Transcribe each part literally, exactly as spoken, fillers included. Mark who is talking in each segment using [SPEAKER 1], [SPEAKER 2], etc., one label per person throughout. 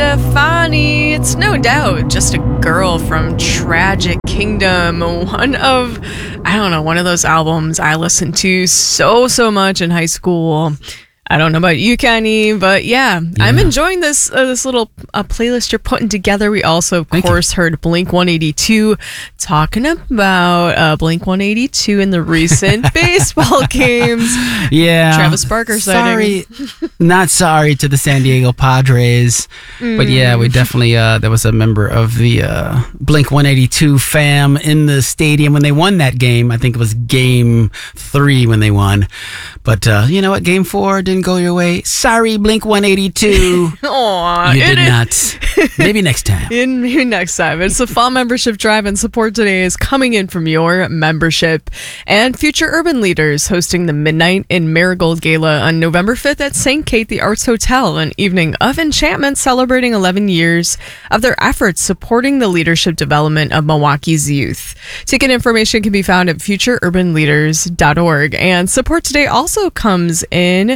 [SPEAKER 1] Stefani. It's no doubt just a girl from Tragic Kingdom. One of, I don't know, one of those albums I listened to so, so much in high school. I don't know about you, Kenny, but yeah, yeah. I'm enjoying this uh, this little uh, playlist you're putting together. We also, of Thank course, you. heard Blink one eighty-two talking about uh, Blink one eighty-two in the recent baseball games.
[SPEAKER 2] Yeah.
[SPEAKER 1] Travis Barker
[SPEAKER 2] sorry,
[SPEAKER 1] sighting.
[SPEAKER 2] Not sorry to the San Diego Padres. Mm. But yeah, we definitely, uh, there was a member of the uh, Blink one eighty-two fam in the stadium when they won that game. I think it was game three when they won. But uh, you know what? Game four didn't go your way. Sorry, Blink one eighty-two.
[SPEAKER 1] Aww,
[SPEAKER 2] you did not. Maybe next time.
[SPEAKER 1] In, maybe next time. It's the fall membership drive, and support today is coming in from your membership. And Future Urban Leaders hosting the Midnight in Marigold Gala on November fifth at Saint Kate the Arts Hotel, an evening of enchantment celebrating eleven years of their efforts supporting the leadership development of Milwaukee's youth. Ticket information can be found at future urban leaders dot org. And support today also comes in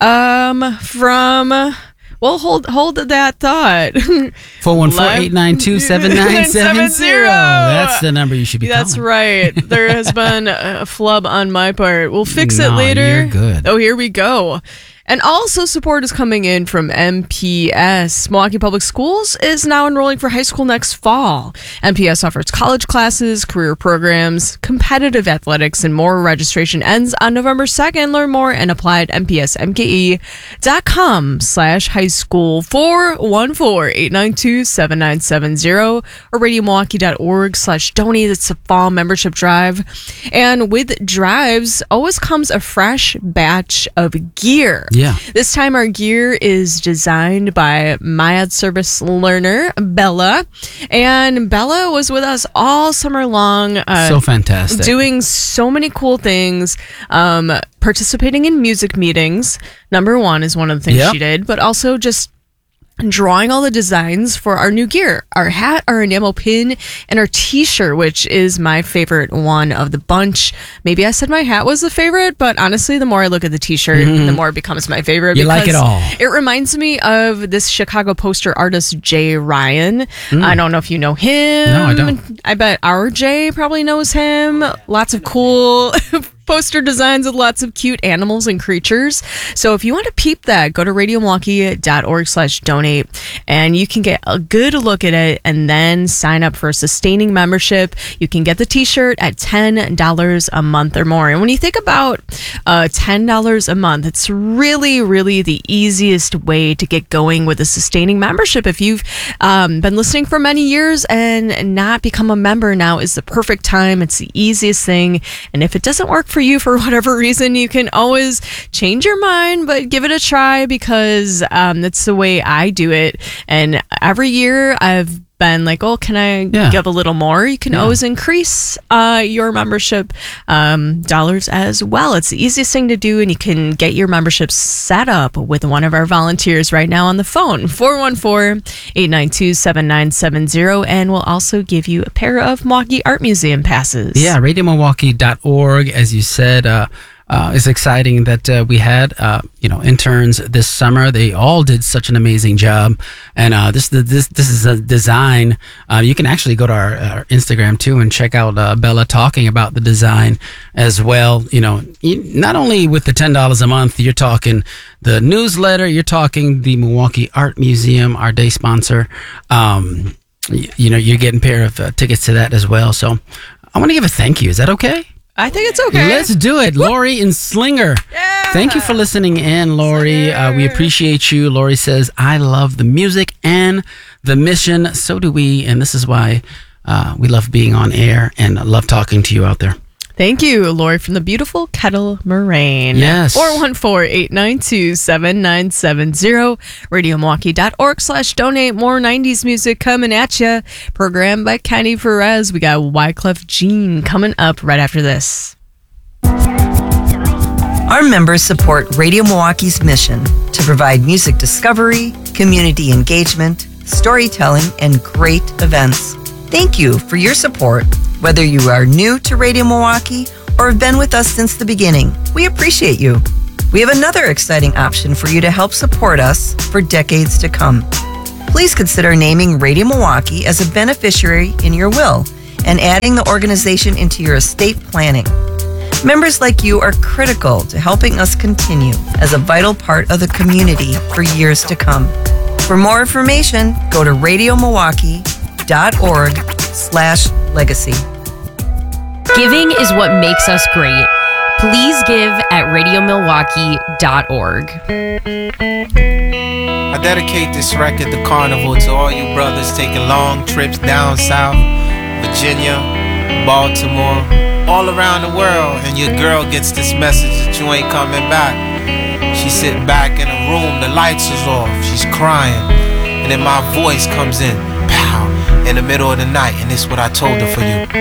[SPEAKER 1] um, from... Well, hold hold that thought.
[SPEAKER 2] four one four, eight nine two, seven nine seven zero. That's the number you should be
[SPEAKER 1] That's
[SPEAKER 2] calling.
[SPEAKER 1] That's right. There has been a flub on my part. We'll fix
[SPEAKER 2] no,
[SPEAKER 1] it later.
[SPEAKER 2] You're good.
[SPEAKER 1] Oh, here we go. And also support is coming in from M P S. Milwaukee Public Schools is now enrolling for high school next fall. M P S offers college classes, career programs, competitive athletics, and more. Registration ends on November second. Learn more and apply at m p s m k e dot com slash high school. four one four, eight nine two, seven nine seven zero or radio milwaukee dot org slash donate. It's a fall membership drive. And with drives always comes a fresh batch of gear.
[SPEAKER 2] Yeah.
[SPEAKER 1] This time our gear is designed by my ad service learner, Bella. And Bella was with us all summer long. Uh,
[SPEAKER 2] so fantastic.
[SPEAKER 1] Doing so many cool things. Um, participating in music meetings. Number one is one of the things
[SPEAKER 2] yep.
[SPEAKER 1] she did. But also just drawing all the designs for our new gear, our hat, our enamel pin, and our t-shirt, which is my favorite one of the bunch. Maybe I said my hat was the favorite, but honestly, the more I look at the t-shirt, mm-hmm. the more it becomes my favorite.
[SPEAKER 2] You like it all.
[SPEAKER 1] It reminds me of this Chicago poster artist, Jay Ryan. Mm. I don't know if you know him.
[SPEAKER 2] No, I don't.
[SPEAKER 1] I bet our Jay probably knows him. Lots of cool poster designs with lots of cute animals and creatures. So if you want to peep that, go to radio milwaukee dot org slash donate and you can get a good look at it and then sign up for a sustaining membership. You can get the t-shirt at ten dollars a month or more. And when you think about uh, ten dollars a month, it's really, really the easiest way to get going with a sustaining membership. If you've um, been listening for many years and not become a member, now is the perfect time. It's the easiest thing. And if it doesn't work for you for whatever reason, you can always change your mind, but give it a try because um, that's the way I do it. And every year I've been like, oh, can I
[SPEAKER 2] yeah.
[SPEAKER 1] give a little more? You can yeah. always increase uh, your membership um, dollars as well. It's the easiest thing to do, and you can get your membership set up with one of our volunteers right now on the phone, four one four, eight nine two, seven nine seven zero, and we'll also give you a pair of Milwaukee Art Museum passes.
[SPEAKER 2] Yeah, radio milwaukee dot org, as you said. Uh, Uh, it's exciting that uh, we had, uh, you know, interns this summer. They all did such an amazing job, and uh, this this this is a design. Uh, you can actually go to our, our Instagram too and check out uh, Bella talking about the design as well. You know, not only with the ten dollars a month, you're talking the newsletter, you're talking the Milwaukee Art Museum, our day sponsor. Um, you, you know, you're getting a pair of uh, tickets to that as well. So I want to give a thank you. Is that okay?
[SPEAKER 1] I think it's okay.
[SPEAKER 2] Let's do it. Lori in Slinger.
[SPEAKER 1] Yeah.
[SPEAKER 2] Thank you for listening in, Lori. Uh, we appreciate you. Lori says, I love the music and the mission. So do we. And this is why uh, we love being on air and love talking to you out there.
[SPEAKER 1] Thank you, Lori, from the beautiful Kettle Moraine.
[SPEAKER 2] Yes.
[SPEAKER 1] four one four, eight nine two, seven nine seven zero. radio milwaukee dot org slash donate. More nineties music coming at you. Programmed by Kenny Perez. We got Wyclef Jean coming up right after this.
[SPEAKER 3] Our members support Radio Milwaukee's mission to provide music discovery, community engagement, storytelling, and great events. Thank you for your support, whether you are new to Radio Milwaukee or have been with us since the beginning. We appreciate you. We have another exciting option for you to help support us for decades to come. Please consider naming Radio Milwaukee as a beneficiary in your will and adding the organization into your estate planning. Members like you are critical to helping us continue as a vital part of the community for years to come. For more information, go to radiomilwaukee.org slash legacy.
[SPEAKER 4] Giving is what makes us great. Please give at radiomilwaukee dot org.
[SPEAKER 5] I dedicate this record, The Carnival, to all you brothers taking long trips down south, Virginia, Baltimore, all around the world, and your girl gets this message that you ain't coming back. She's sitting back in a room, the lights is off, she's crying, and then my voice comes in, pow, in the middle of the night, and this is what I told her for you.